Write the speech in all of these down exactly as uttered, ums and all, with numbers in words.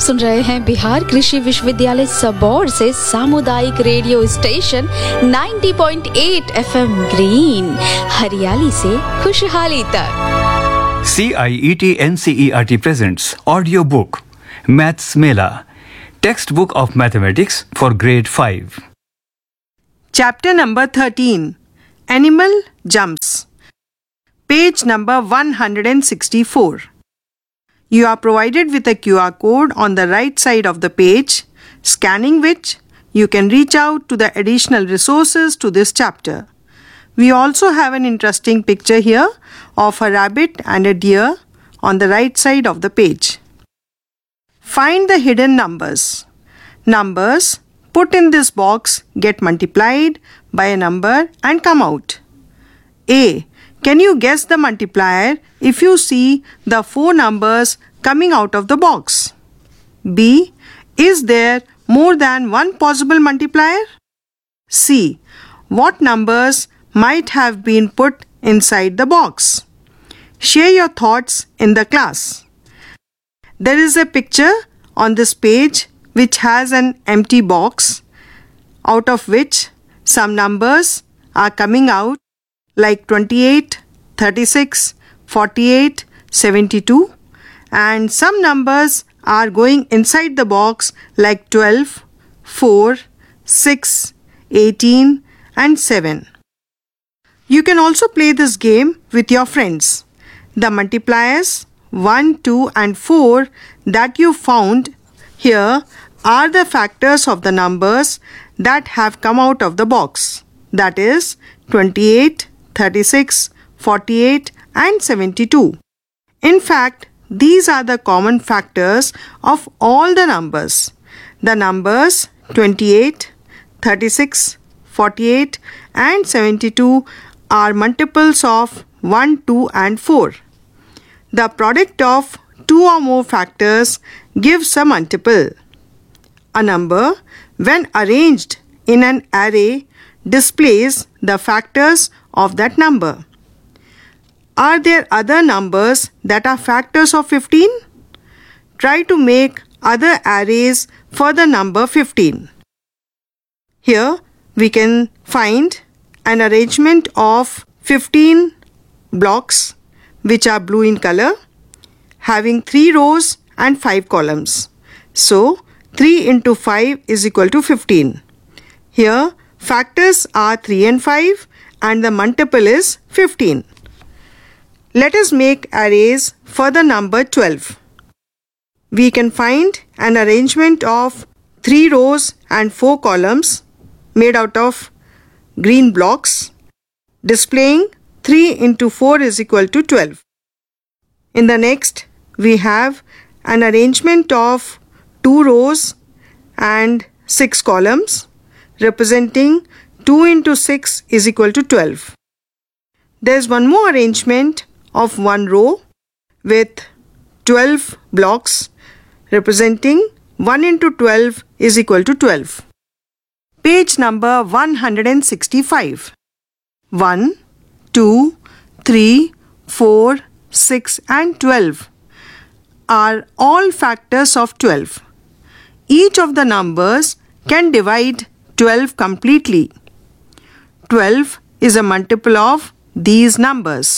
सुन रहे हैं बिहार कृषि विश्वविद्यालय सबौर से सामुदायिक रेडियो स्टेशन नब्बे पॉइंट आठ एफएम ग्रीन, हरियाली से खुशहाली तक। C I E T N C E R T presents audio book Maths Mela, textbook of mathematics for grade five. Chapter number thirteen, Animal Jumps. Page number one hundred sixty-four. You are provided with a Q R code on the right side of the page, scanning which you can reach out to the additional resources to this chapter. We also have an interesting picture here of a rabbit and a deer on the right side of the page. Find the hidden numbers. Numbers put in this box get multiplied by a number and come out. A. Can you guess the multiplier if you see the four numbers coming out of the box? B. Is there more than one possible multiplier? C. What numbers might have been put inside the box? Share your thoughts in the class. There is a picture on this page which has an empty box, out of which some numbers are coming out like twenty-eight, thirty-six, forty-eight, seventy-two, and some numbers are going inside the box like twelve, four, six, eighteen and seven. You can also play this game with your friends. The multipliers one, two and four that you found here are the factors of the numbers that have come out of the box, that is twenty-eight, thirty-six, forty-eight and seventy-two. In fact, these are the common factors of all the numbers. The numbers twenty-eight, thirty-six, forty-eight and seventy-two are multiples of one, two and four. The product of two or more factors gives a multiple. A number, when arranged in an array, displays the factors of that number. Are there other numbers that are factors of fifteen? Try to make other arrays for the number fifteen. Here we can find an arrangement of fifteen blocks which are blue in color, having three rows and five columns. So three into five is equal to fifteen. Here factors are three and five and the multiple is fifteen. Let us make arrays for the number twelve. We can find an arrangement of three rows and four columns made out of green blocks, displaying three into four is equal to twelve. In the next, we have an arrangement of two rows and six columns, representing two into six is equal to twelve. There is one more arrangement of one row with twelve blocks, representing one into twelve is equal to twelve. Page number one hundred sixty-five. one, two, three, four, six and twelve are all factors of twelve. Each of the numbers can divide twelve completely. twelve is a multiple of these numbers.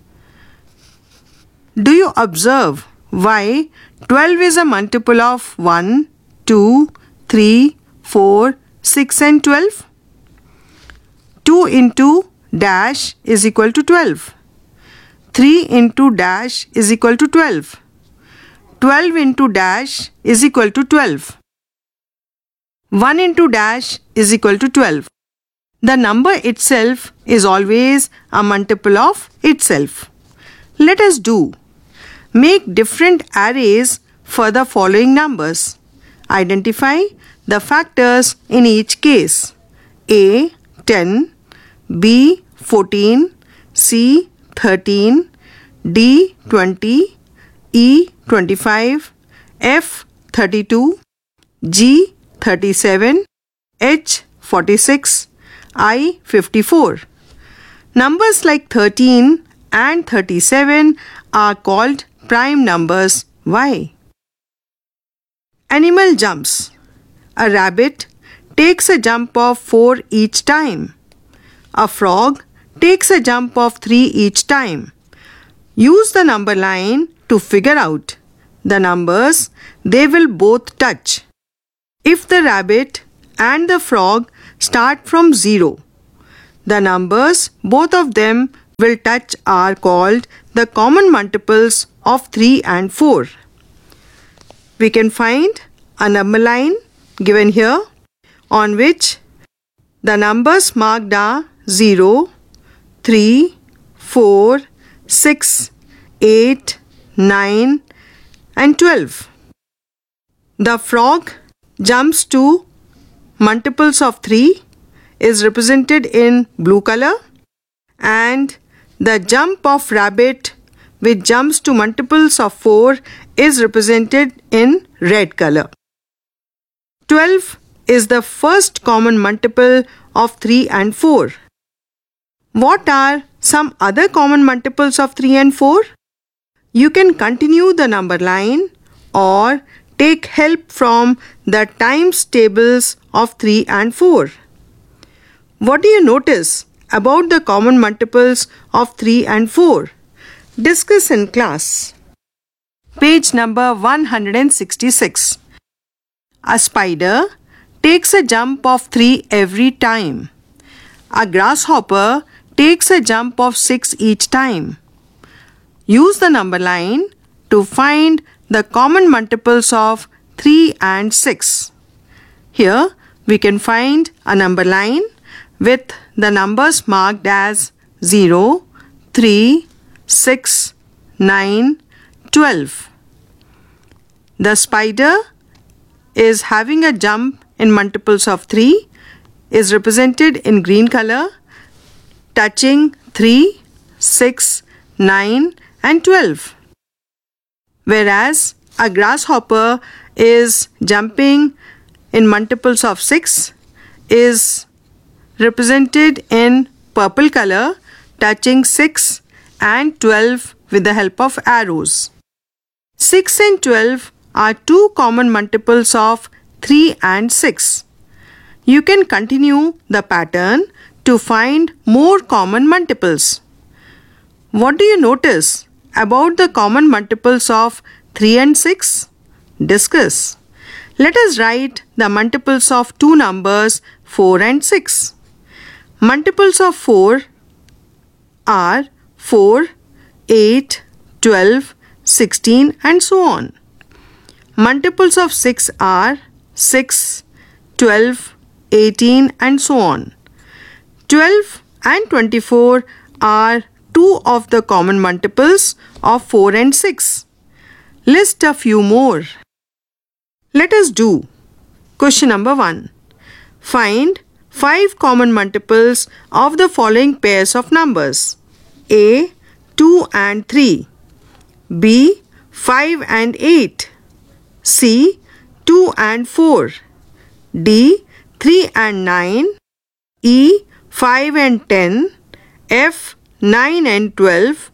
Do you observe why twelve is a multiple of one, two, three, four, six and twelve? two into dash is equal to twelve. three into dash is equal to twelve. twelve into dash is equal to twelve. one into dash is equal to twelve. The number itself is always a multiple of itself. Let us do. Make different arrays for the following numbers. Identify the factors in each case. A. ten, B. fourteen, C. thirteen, D. twenty, E. twenty-five, F. thirty-two, G. thirty-seven, H. forty-six, I. fifty-four. Numbers like thirteen and thirty-seven are called prime numbers. Why? Animal jumps. A rabbit takes a jump of four each time. A frog takes a jump of three each time. Use the number line to figure out the numbers they will both touch. If the rabbit and the frog start from zero, the numbers both of them will touch are called the common multiples of three and four. We can find a number line given here on which the numbers marked are zero, three, four, six, eight, nine and twelve. The frog jumps to multiples of three is represented in blue color, and the jump of rabbit which jumps to multiples of four is represented in red color. twelve is the first common multiple of three and four. What are some other common multiples of three and four? You can continue the number line or take help from the times tables of three and four. What do you notice about the common multiples of three and four? Discuss in class. Page number one hundred sixty-six. A spider takes a jump of three every time. A grasshopper takes a jump of six each time. Use the number line to find the common multiples of three and six. Here we can find a number line with the numbers marked as zero, three, six, nine, twelve. The spider is having a jump in multiples of three is represented in green color, touching three, six, nine and twelve. Whereas a grasshopper is jumping in multiples of six is represented in purple color, touching six and twelve with the help of arrows. six and twelve are two common multiples of three and six. You can continue the pattern to find more common multiples. What do you notice about the common multiples of three and six? Discuss. Let us write the multiples of two numbers four and six. Multiples of four are four, eight, twelve, sixteen and so on. Multiples of six are six, twelve, eighteen and so on. twelve and twenty-four are two of the common multiples of four and six. List a few more. Let us do question number one. Find five common multiples of the following pairs of numbers: A, two and three, B, five and eight, C, two and four, D, three and nine, E, five and ten, F, nine and twelve,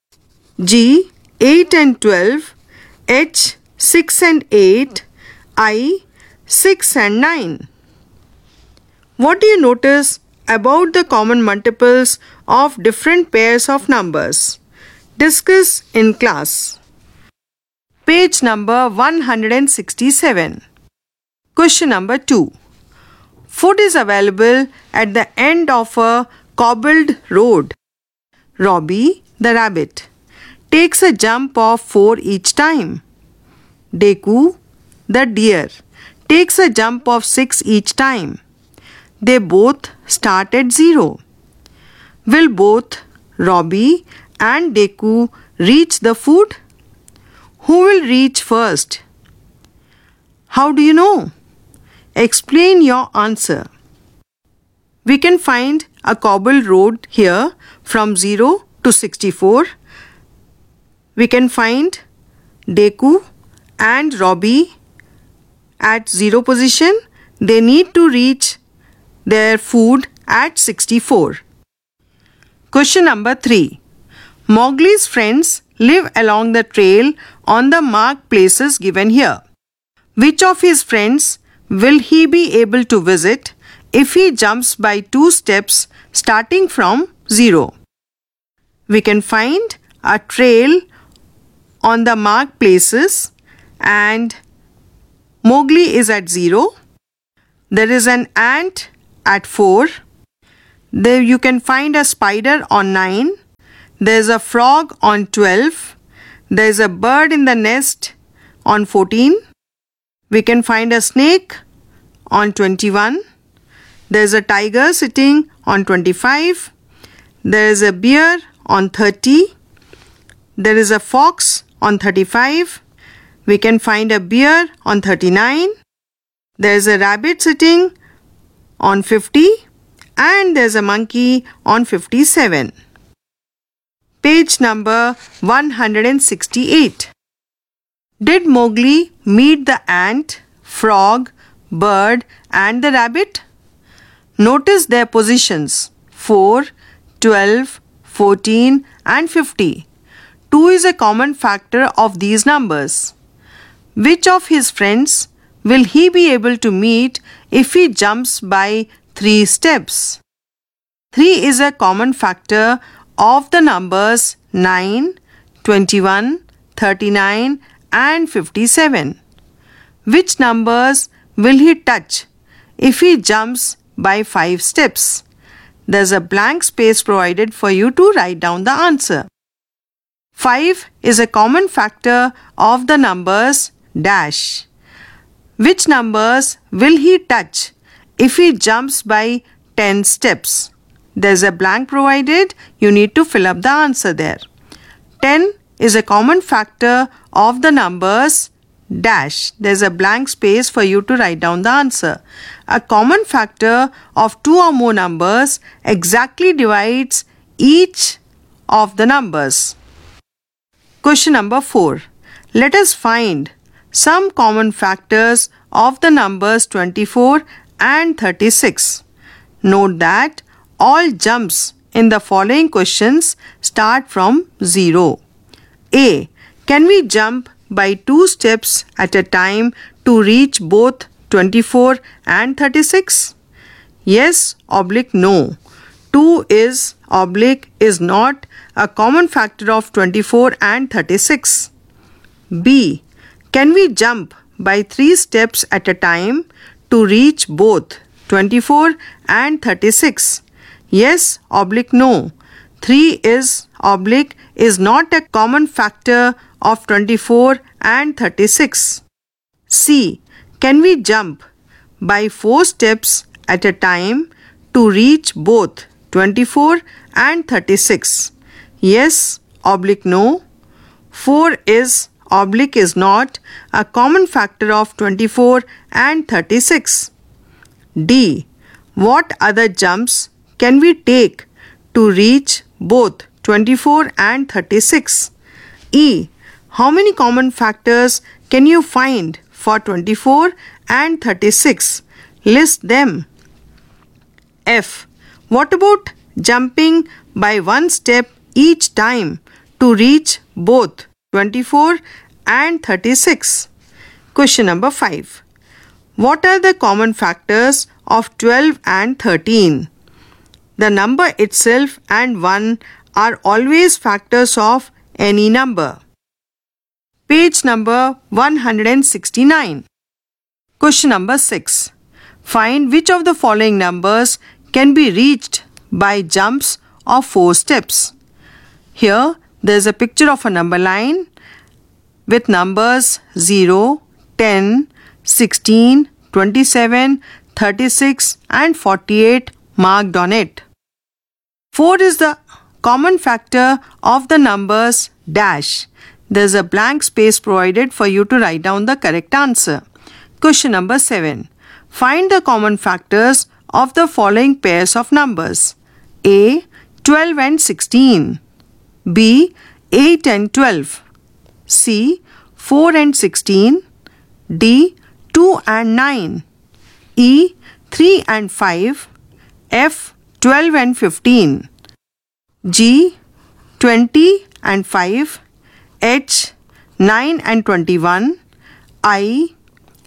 G, eight and twelve, H, six and eight, I, six and nine. What do you notice about the common multiples of different pairs of numbers? Discuss in class. Page number one hundred sixty-seven. Question number two. Food is available at the end of a cobbled road. Robbie, the rabbit, takes a jump of four each time. Deku, the deer, takes a jump of six each time. They both start at zero. Will both Robbie and Deku reach the food? Who will reach first? How do you know? Explain your answer. We can find a cobbled road here from zero to sixty-four. We can find Deku and Robbie at zero position. They need to reach their food at sixty-four. Question number three. Mowgli's friends live along the trail on the marked places given here. Which of his friends will he be able to visit if he jumps by two steps starting from zero? We can find a trail on the marked places and Mowgli is at zero. There is an ant at four. There you can find a spider on nine. There is a frog on twelve. There is a bird in the nest on fourteen. We can find a snake on twenty-one. There is a tiger sitting on twenty-five. There is a bear on thirty. There is a fox on thirty-five. We can find a bear on thirty-nine. There is a rabbit sitting on fifty. And there is a monkey on fifty-seven. Page number one hundred sixty-eight. Did Mowgli meet the ant, frog, bird and the rabbit? Notice their positions four, twelve, fourteen and fifty. two is a common factor of these numbers. Which of his friends will he be able to meet if he jumps by three steps? three is a common factor of the numbers nine, twenty-one, thirty-nine and fifty-seven. Which numbers will he touch if he jumps by five steps? There's a blank space provided for you to write down the answer. five is a common factor of the numbers dash. Which numbers will he touch if he jumps by ten steps? There's a blank provided. You need to fill up the answer there. ten is a common factor of the numbers dash. There's a blank space for you to write down the answer. A common factor of two or more numbers exactly divides each of the numbers. Question number four. Let us find some common factors of the numbers twenty-four and thirty-six. Note that all jumps in the following questions start from zero. A. Can we jump by two steps at a time to reach both twenty-four and thirty-six? Yes, oblique no. two is oblique is not a common factor of twenty-four and thirty-six. B. Can we jump by three steps at a time to reach both twenty-four and thirty-six? Yes, oblique no. three is oblique is not a common factor of twenty-four and thirty-six. C. Can we jump by four steps at a time to reach both twenty-four and thirty-six? Yes, oblique no. four is oblique is not a common factor of twenty-four and thirty-six. D. What other jumps can we take to reach both twenty-four and thirty-six? E. How many common factors can you find for twenty-four and thirty-six? List them. F. What about jumping by one step each time to reach both twenty-four and thirty-six? Question number five. What are the common factors of twelve and thirteen? The number itself and one are always factors of any number. Page number one hundred sixty-nine. Question number six. Find which of the following numbers can be reached by jumps of four steps. Here there is a picture of a number line with numbers zero, ten, sixteen, twenty-seven, thirty-six and forty-eight marked on it. four is the common factor of the numbers dash. There is a blank space provided for you to write down the correct answer. Question number seven. Find the common factors of the following pairs of numbers. A. twelve and sixteen. B. eight and twelve. C. four and sixteen. D. two and nine. E. three and five. F. twelve and fifteen. G. twenty and five. H. nine and twenty-one. I.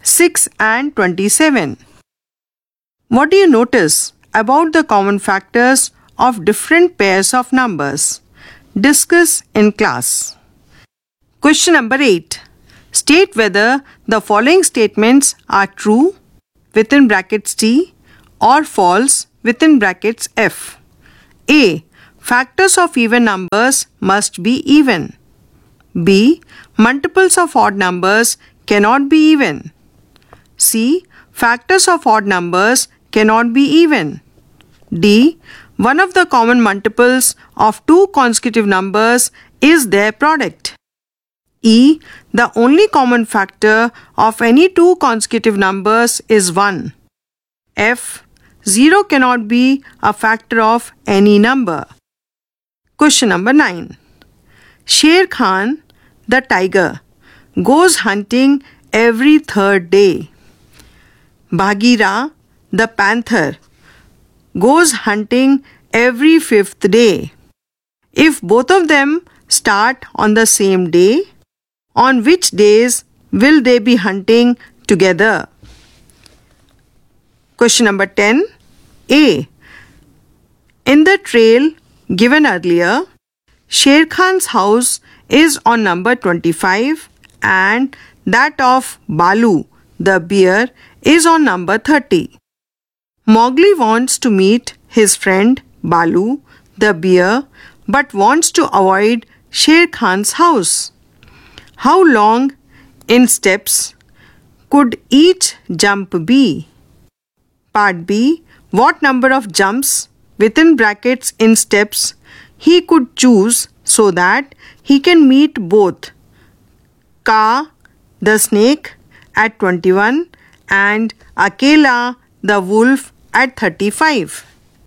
six and twenty-seven. What do you notice about the common factors of different pairs of numbers? Discuss in class. Question number eight. State whether the following statements are true within brackets T or false within brackets F. A. Factors of even numbers must be even. B. Multiples of odd numbers cannot be even. C. Factors of odd numbers cannot be even. D. One of the common multiples of two consecutive numbers is their product. E. The only common factor of any two consecutive numbers is one. F. Zero cannot be a factor of any number. Question number nine. Sher Khan, the tiger, goes hunting every third day. Bagheera, the panther, goes hunting every fifth day. If both of them start on the same day, on which days will they be hunting together? Question number ten. A. In the trail given earlier, Sher Khan's house is on number twenty-five and that of Balu, the bear, is on number thirty. Mowgli wants to meet his friend Balu, the bear, but wants to avoid Sher Khan's house. How long in steps could each jump be? Part B. What number of jumps within brackets in steps he could choose so that he can meet both Kaa, the snake, at twenty-one and Akela, the wolf, at thirty-five.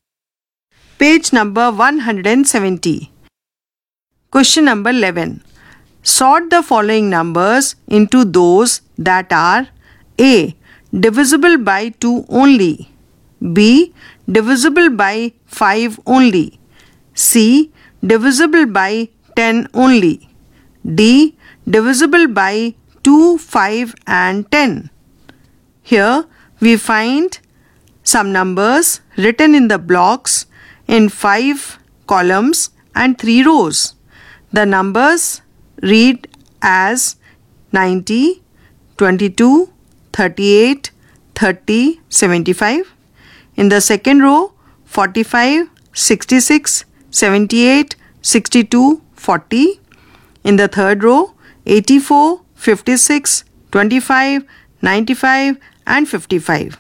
Page number one hundred seventy. Question number eleven. Sort the following numbers into those that are A. Divisible by two only, B. Divisible by five only, C. Divisible by ten only, D. Divisible by two, five and ten. Here we find some numbers written in the blocks in five columns and three rows. The numbers read as ninety, twenty-two, thirty-eight, thirty, seventy-five. In the second row, forty-five, sixty-six, seventy-eight, sixty-two, forty. In the third row, eighty-four, fifty-six, twenty-five, ninety-five and fifty-five.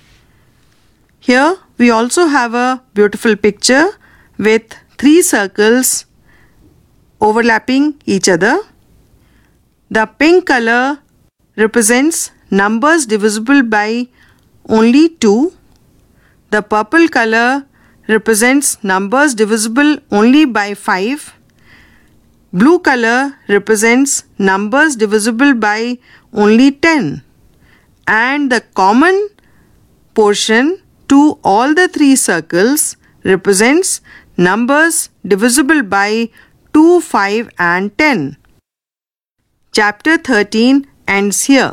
Here we also have a beautiful picture with three circles overlapping each other. The pink color represents numbers divisible by only two. The purple color represents numbers divisible only by five. Blue color represents numbers divisible by only ten. And the common portion to all the three circles represents numbers divisible by two, five and ten. Chapter thirteen ends here.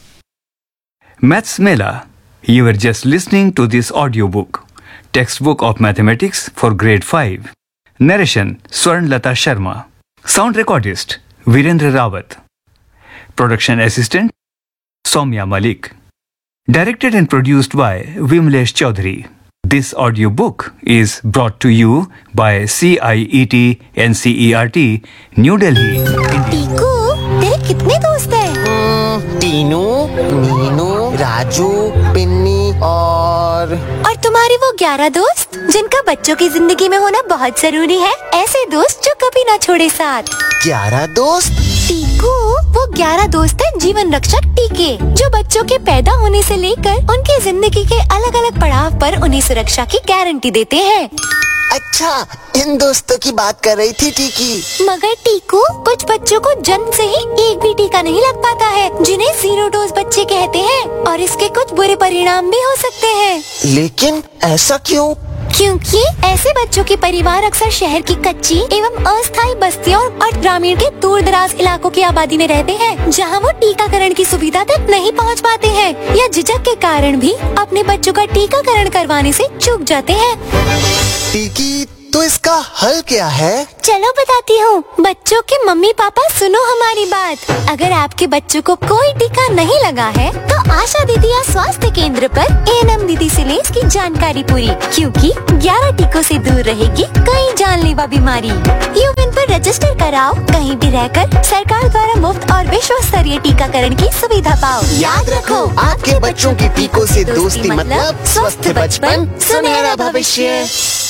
Maths Mela. You were just listening to this audiobook, Textbook of Mathematics for Grade five. Narration Swarn Lata Sharma. Sound recordist Virendra Rawat. Production assistant Soumya Malik. Directed and produced by Vimlesh Chaudhary. This audiobook is brought to you by C I E T N C E R T, New Delhi. Tiku, तेरे कितने दोस्त हैं? टीनू, नीनू, राजू, पिन्नी और और तुम्हारे वो ग्यारह दोस्त जिनका बच्चों की जिंदगी में होना बहुत जरूरी है, ऐसे दोस्त जो कभी ना छोड़े साथ। ग्यारह दोस्त? टीकू, वो ग्यारह दोस्त हैं जीवन रक्षक टीके, जो बच्चों के पैदा होने से लेकर उनकी जिंदगी के अलग अलग पड़ाव पर उन्हें सुरक्षा की गारंटी देते हैं। अच्छा, इन दोस्तों की बात कर रही थी टीकी। मगर टीकू, कुछ बच्चों को जन्म से ही एक भी टीका नहीं लग पाता है, जिन्हें जीरो डोज बच्चे कहते हैं, और इसके कुछ बुरे परिणाम भी हो सकते हैं। लेकिन ऐसा क्यों? क्योंकि ऐसे बच्चों के परिवार अक्सर शहर की कच्ची एवं अस्थायी बस्तियों और ग्रामीण के दूर दराज इलाकों की आबादी में रहते हैं, जहां वो टीकाकरण की सुविधा तक नहीं पहुंच पाते हैं या झिझक के कारण भी अपने बच्चों का टीकाकरण करवाने से चूक जाते हैं। टीकी, तो इसका हल क्या है? चलो बताती हूँ। बच्चों के मम्मी पापा सुनो हमारी बात। अगर आपके बच्चों को कोई टीका नहीं लगा है तो आशा दीदी या स्वास्थ्य केंद्र पर एएनएम दीदी से ले इसकी जानकारी पूरी, क्योंकि ग्यारह टीकों से दूर रहेगी कई जानलेवा बीमारी। यूविन पर रजिस्टर कराओ, कहीं भी रहकर सरकार द्वारा मुफ्त और विश्व स्तरीय टीकाकरण की सुविधा पाओ। याद रखो, आपके बच्चों की टीकों से दोस्ती मतलब स्वस्थ बचपन, सुनहरा भविष्य।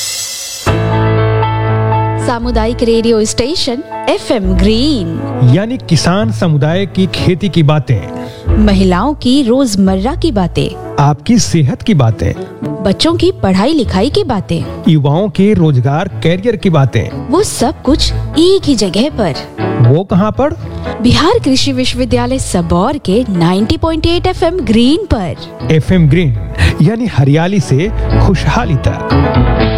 सामुदायिक रेडियो स्टेशन एफएम ग्रीन, यानी किसान समुदाय की खेती की बातें, महिलाओं की रोजमर्रा की बातें, आपकी सेहत की बातें, बच्चों की पढ़ाई लिखाई की बातें, युवाओं के रोजगार कैरियर की बातें, वो सब कुछ एक ही जगह पर। वो कहाँ पर? बिहार कृषि विश्वविद्यालय सबौर के नब्बे पॉइंट आठ एफएम ग्रीन पर। एफएम ग्रीन, यानी हरियाली से खुशहाली तक।